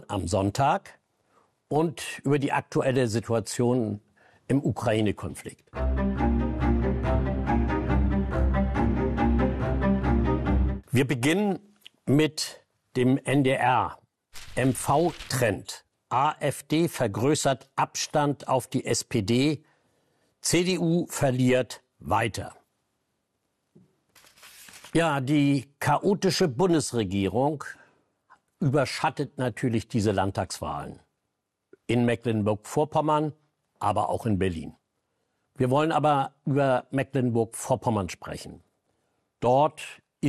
am Sonntag und über die aktuelle Situation im Ukraine-Konflikt. Wir beginnen mit dem NDR. MV-Trend. AfD vergrößert Abstand auf die SPD. CDU verliert weiter. Ja, die chaotische Bundesregierung überschattet natürlich diese Landtagswahlen. In Mecklenburg-Vorpommern, aber auch in Berlin. Wir wollen aber über Mecklenburg-Vorpommern sprechen. Dort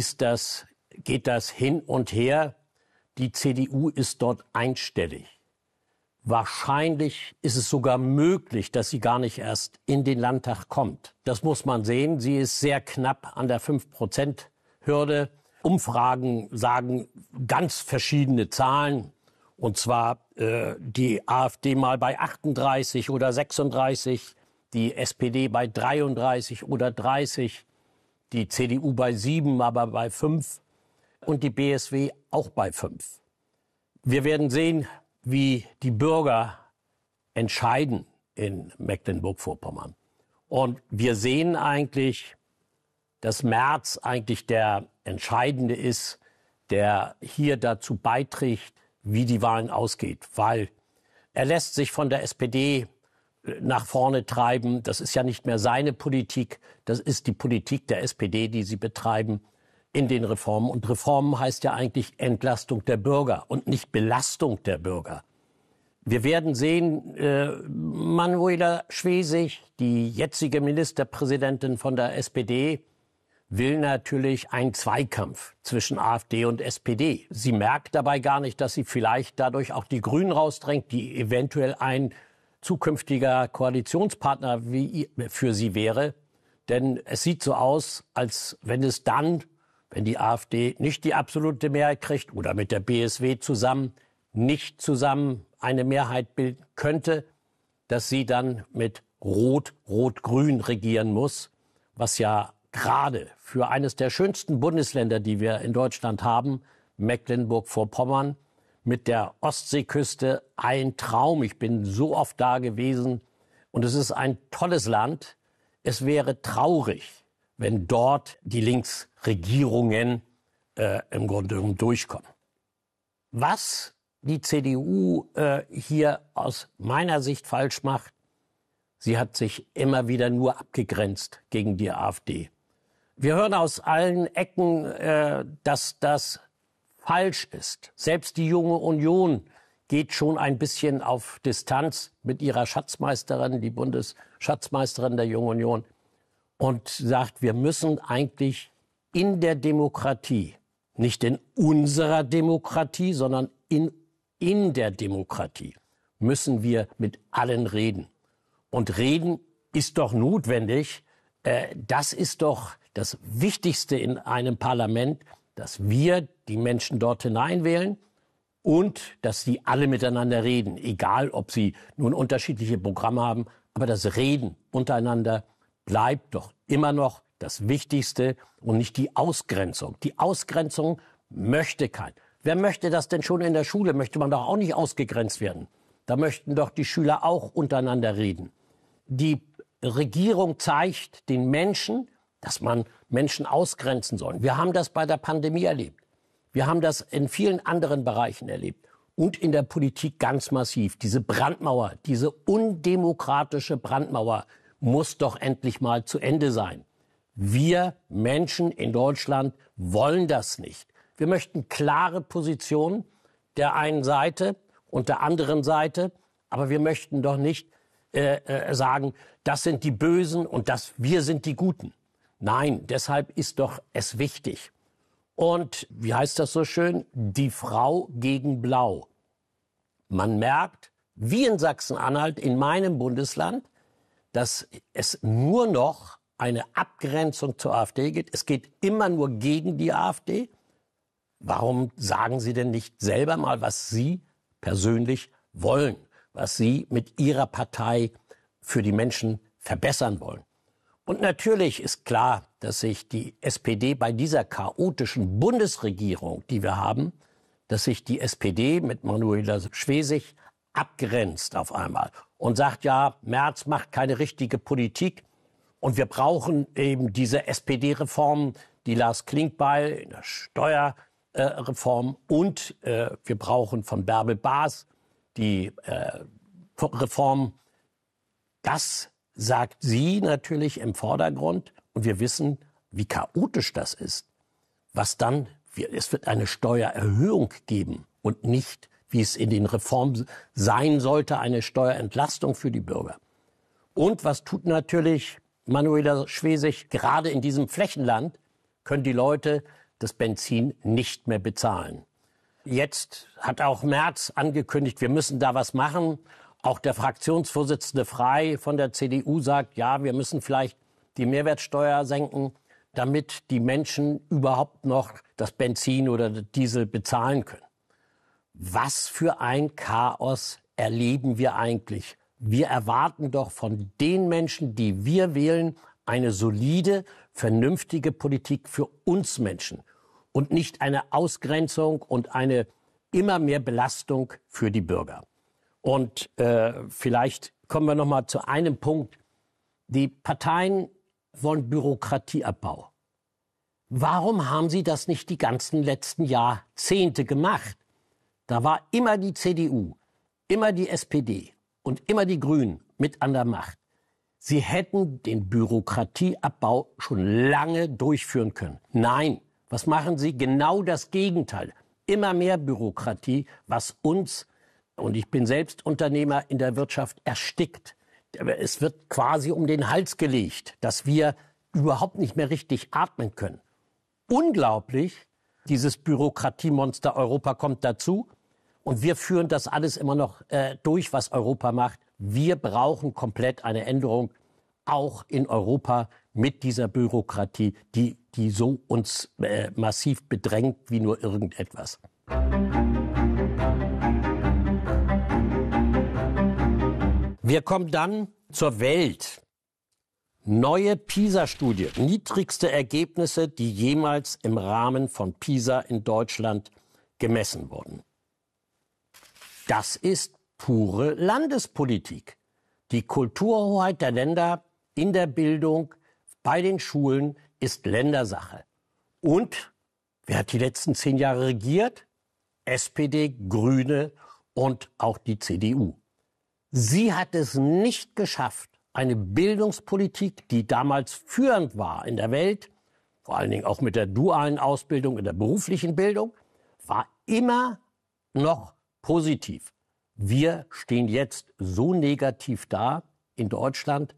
geht das hin und her. Die CDU ist dort einstellig. Wahrscheinlich ist es sogar möglich, dass sie gar nicht erst in den Landtag kommt. Das muss man sehen. Sie ist sehr knapp an der 5%-Hürde. Umfragen sagen ganz verschiedene Zahlen. Und zwar die AfD mal bei 38 oder 36, die SPD bei 33 oder 30, die CDU bei 7, aber bei 5 und die BSW auch bei 5. Wir werden sehen, wie die Bürger entscheiden in Mecklenburg-Vorpommern. Und wir sehen eigentlich, dass Merz eigentlich der Entscheidende ist, der hier dazu beiträgt, wie die Wahlen ausgeht. Weil er lässt sich von der SPD nach vorne treiben. Das ist ja nicht mehr seine Politik. Das ist die Politik der SPD, die sie betreiben in den Reformen. Und Reformen heißt ja eigentlich Entlastung der Bürger und nicht Belastung der Bürger. Wir werden sehen, Manuela Schwesig, die jetzige Ministerpräsidentin von der SPD, will natürlich einen Zweikampf zwischen AfD und SPD. Sie merkt dabei gar nicht, dass sie vielleicht dadurch auch die Grünen rausdrängt, die eventuell ein zukünftiger Koalitionspartner für sie wäre. Denn es sieht so aus, als wenn wenn die AfD nicht die absolute Mehrheit kriegt oder mit der BSW nicht zusammen eine Mehrheit bilden könnte, dass sie dann mit Rot-Rot-Grün regieren muss, was ja gerade für eines der schönsten Bundesländer, die wir in Deutschland haben, Mecklenburg-Vorpommern, mit der Ostseeküste ein Traum. Ich bin so oft da gewesen und es ist ein tolles Land. Es wäre traurig, wenn dort die Linksregierungen im Grunde genommen durchkommen. Was die CDU hier aus meiner Sicht falsch macht, sie hat sich immer wieder nur abgegrenzt gegen die AfD. Wir hören aus allen Ecken, dass das falsch ist. Selbst die Junge Union geht schon ein bisschen auf Distanz mit ihrer Schatzmeisterin, die Bundesschatzmeisterin der Jungen Union, und sagt, wir müssen eigentlich in der Demokratie, nicht in unserer Demokratie, sondern in der Demokratie, müssen wir mit allen reden. Und reden ist doch notwendig. Das ist doch das Wichtigste in einem Parlament, dass wir die Menschen dort hineinwählen und dass sie alle miteinander reden. Egal, ob sie nun unterschiedliche Programme haben, aber das Reden untereinander bleibt doch immer noch das Wichtigste und nicht die Ausgrenzung. Die Ausgrenzung möchte keiner. Wer möchte das denn schon in der Schule? Möchte man doch auch nicht ausgegrenzt werden. Da möchten doch die Schüler auch untereinander reden. Die Regierung zeigt den Menschen, dass man Menschen ausgrenzen soll. Wir haben das bei der Pandemie erlebt. Wir haben das in vielen anderen Bereichen erlebt. Und in der Politik ganz massiv. Diese Brandmauer, diese undemokratische Brandmauer muss doch endlich mal zu Ende sein. Wir Menschen in Deutschland wollen das nicht. Wir möchten klare Positionen der einen Seite und der anderen Seite. Aber wir möchten doch nicht sagen, das sind die Bösen und wir sind die Guten. Nein, deshalb ist doch es wichtig. Und wie heißt das so schön? Die Frau gegen Blau. Man merkt, wie in Sachsen-Anhalt, in meinem Bundesland, dass es nur noch eine Abgrenzung zur AfD geht. Es geht immer nur gegen die AfD. Warum sagen Sie denn nicht selber mal, was Sie persönlich wollen, was Sie mit Ihrer Partei für die Menschen verbessern wollen? Und natürlich ist klar, dass sich die SPD bei dieser chaotischen Bundesregierung, die wir haben, dass sich die SPD mit Manuela Schwesig abgrenzt auf einmal und sagt, ja, Merz macht keine richtige Politik und wir brauchen eben diese SPD-Reformen, die Lars Klingbeil in der Steuerreform und wir brauchen von Bärbel Baas die Reform. Das sagt sie natürlich im Vordergrund und wir wissen, wie chaotisch das ist. Was dann, es wird eine Steuererhöhung geben und nicht, wie es in den Reformen sein sollte, eine Steuerentlastung für die Bürger. Und was tut natürlich Manuela Schwesig? Gerade in diesem Flächenland können die Leute das Benzin nicht mehr bezahlen. Jetzt hat auch Merz angekündigt, wir müssen da was machen. Auch der Fraktionsvorsitzende Frey von der CDU sagt, ja, wir müssen vielleicht die Mehrwertsteuer senken, damit die Menschen überhaupt noch das Benzin oder Diesel bezahlen können. Was für ein Chaos erleben wir eigentlich? Wir erwarten doch von den Menschen, die wir wählen, eine solide, vernünftige Politik für uns Menschen und nicht eine Ausgrenzung und eine immer mehr Belastung für die Bürger. Und vielleicht kommen wir noch mal zu einem Punkt. Die Parteien wollen Bürokratieabbau. Warum haben sie das nicht die ganzen letzten Jahrzehnte gemacht? Da war immer die CDU, immer die SPD und immer die Grünen mit an der Macht. Sie hätten den Bürokratieabbau schon lange durchführen können. Nein, was machen sie? Genau das Gegenteil. Immer mehr Bürokratie, was uns, und ich bin selbst Unternehmer in der Wirtschaft, erstickt. Es wird quasi um den Hals gelegt, dass wir überhaupt nicht mehr richtig atmen können. Unglaublich, dieses Bürokratiemonster Europa kommt dazu. Und wir führen das alles immer noch durch, was Europa macht. Wir brauchen komplett eine Änderung, auch in Europa, mit dieser Bürokratie, die so uns massiv bedrängt wie nur irgendetwas. Wir kommen dann zur Welt. Neue PISA-Studie, niedrigste Ergebnisse, die jemals im Rahmen von PISA in Deutschland gemessen wurden. Das ist pure Landespolitik. Die Kulturhoheit der Länder in der Bildung, bei den Schulen ist Ländersache. Und wer hat die letzten 10 Jahre regiert? SPD, Grüne und auch die CDU. Sie hat es nicht geschafft, eine Bildungspolitik, die damals führend war in der Welt, vor allen Dingen auch mit der dualen Ausbildung in der beruflichen Bildung, war immer noch positiv. Wir stehen jetzt so negativ da in Deutschland.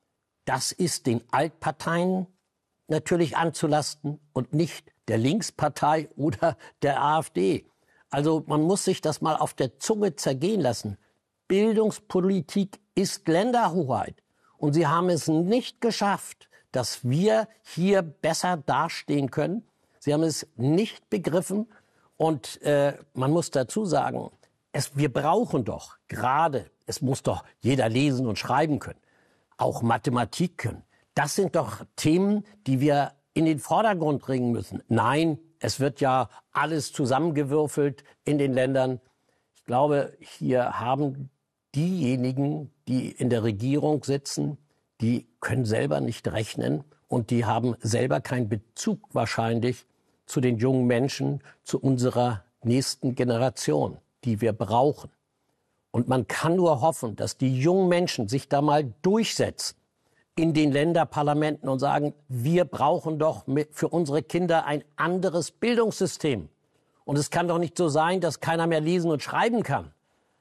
Das ist den Altparteien natürlich anzulasten und nicht der Linkspartei oder der AfD. Also man muss sich das mal auf der Zunge zergehen lassen. Bildungspolitik ist Länderhoheit. Und sie haben es nicht geschafft, dass wir hier besser dastehen können. Sie haben es nicht begriffen. Und man muss dazu sagen, wir brauchen doch gerade, es muss doch jeder lesen und schreiben können, auch Mathematik können. Das sind doch Themen, die wir in den Vordergrund bringen müssen. Nein, es wird ja alles zusammengewürfelt in den Ländern. Ich glaube, hier haben diejenigen, die in der Regierung sitzen, die können selber nicht rechnen und die haben selber keinen Bezug wahrscheinlich zu den jungen Menschen, zu unserer nächsten Generation, die wir brauchen. Und man kann nur hoffen, dass die jungen Menschen sich da mal durchsetzen in den Länderparlamenten und sagen, wir brauchen doch für unsere Kinder ein anderes Bildungssystem. Und es kann doch nicht so sein, dass keiner mehr lesen und schreiben kann.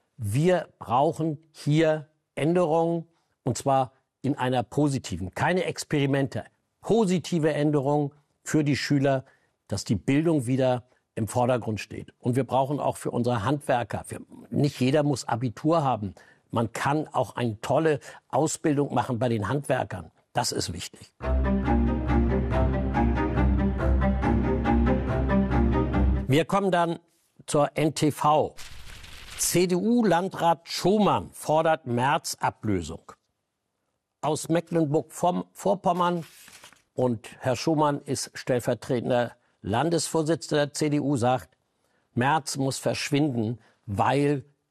Wir brauchen hier Änderungen, und zwar in einer positiven, keine Experimente, positive Änderungen für die Schüler, dass die Bildung wieder im Vordergrund steht. Und wir brauchen auch für unsere Handwerker, nicht jeder muss Abitur haben. Man kann auch eine tolle Ausbildung machen bei den Handwerkern. Das ist wichtig. Wir kommen dann zur NTV. CDU-Landrat Schumann fordert Merz-Ablösung. Aus Mecklenburg-Vorpommern, und Herr Schumann ist stellvertretender Landesvorsitzender der CDU, sagt, Merz muss verschwinden, weil